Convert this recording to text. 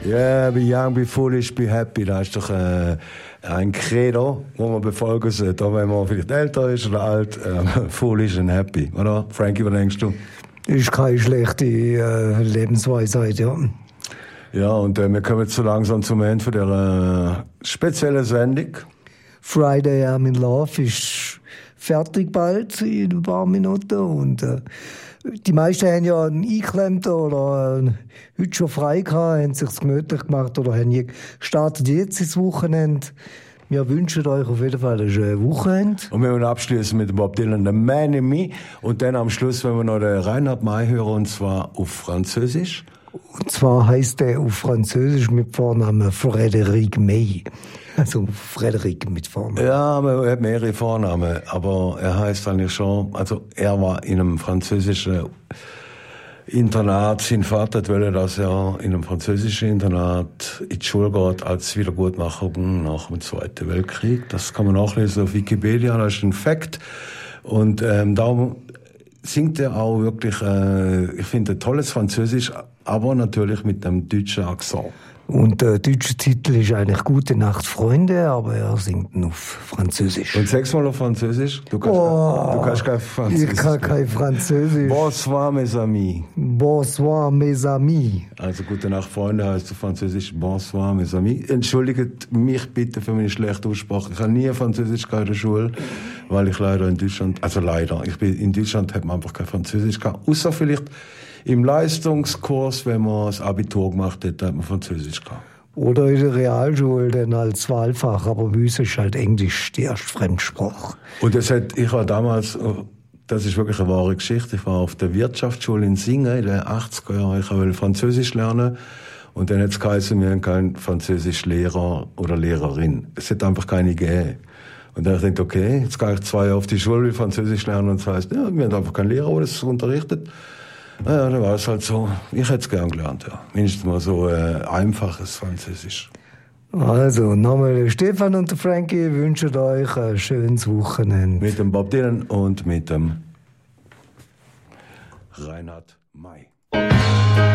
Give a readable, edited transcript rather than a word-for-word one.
Ja, be young, be foolish, be happy. Das ist doch ein Credo, das man befolgen sollte. Auch wenn man vielleicht älter ist oder alt, foolish and happy. Oder? Frankie, was denkst du? Ist keine schlechte Lebensweisheit, ja. Ja, und wir kommen jetzt so langsam zum Ende von der speziellen Sendung. Friday I'm in Love ist fertig bald in ein paar Minuten und die meisten haben ja eingeklemmt oder heute schon frei gehabt, haben sich's gemütlich gemacht oder haben gestartet jetzt ins Wochenende. Wir wünschen euch auf jeden Fall ein schönes Wochenende. Und wir wollen abschließen mit Bob Dylan, The Man in Me. Und dann am Schluss, wenn wir noch den Reinhard May hören, und zwar auf Französisch. Und zwar heisst er auf Französisch mit Vornamen Frédéric May. Also Frederik mit Vornamen. Ja, er hat mehrere Vornamen, aber er heißt eigentlich schon, also er war in einem französischen Internat. Sein Vater wollte, dass er in einem französischen Internat in die Schule geht als Wiedergutmachung nach dem Zweiten Weltkrieg. Das kann man nachlesen auf Wikipedia, das ist ein Fakt. Und darum singt er auch wirklich, ich finde, ein tolles Französisch, aber natürlich mit einem deutschen Akzent. Und der deutsche Titel ist eigentlich Gute Nacht, Freunde, aber er singt nur auf Französisch. Und sechs Mal auf Französisch? Du kannst kein Französisch. Ich kann kein Französisch. Bonsoir, mes amis. Bonsoir, mes amis. Also Gute Nacht, Freunde heißt auf Französisch Bonsoir, mes amis. Entschuldigt mich bitte für meine schlechte Aussprache. Ich habe nie Französisch in der Schule, weil ich leider in Deutschland, in Deutschland hat man einfach kein Französisch gehabt. Außer vielleicht im Leistungskurs, wenn man das Abitur gemacht hat, hat man Französisch gehabt. Oder in der Realschule dann als Wahlfach, aber bei uns ist halt Englisch die erste Fremdsprache. Und ich war damals, das ist wirklich eine wahre Geschichte, ich war auf der Wirtschaftsschule in Singen in den 80er Jahren, ich wollte Französisch lernen und dann hat es geheißen, wir haben keinen Französischlehrer oder Lehrerin. Es hat einfach keine gegeben. Und dann dachte ich, okay, jetzt gehe ich 2 Jahre auf die Schule, will Französisch lernen und das heisst, ja, wir haben einfach keinen Lehrer, der das unterrichtet. Naja, dann war es halt so. Ich hätte es gern gelernt, ja. Mindestens mal so einfaches Französisch. Also, nochmal Stefan und Frankie wünschen euch ein schönes Wochenende. Mit dem Bob Dylan und mit dem Reinhard May.